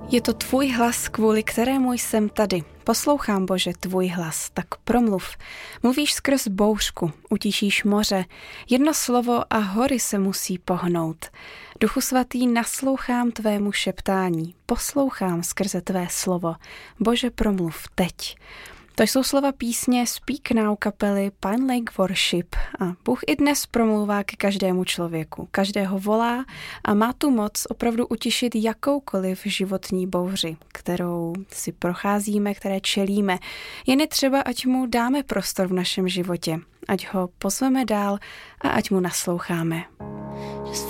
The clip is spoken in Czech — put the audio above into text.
Je to tvůj hlas, kvůli kterému jsem tady. Poslouchám, Bože, tvůj hlas, tak promluv. Mluvíš skrz bouřku, utišíš moře. Jedno slovo a hory se musí pohnout. Duchu svatý, naslouchám tvému šeptání. Poslouchám skrze tvé slovo. Bože, promluv teď. To jsou slova písně Speak Now kapely Pine Lake Worship a Bůh i dnes promlouvá ke každému člověku. Každého volá a má tu moc opravdu utišit jakoukoliv životní bouři, kterou si procházíme, které čelíme. Jen je třeba, ať mu dáme prostor v našem životě, ať ho pozveme dál a ať mu nasloucháme.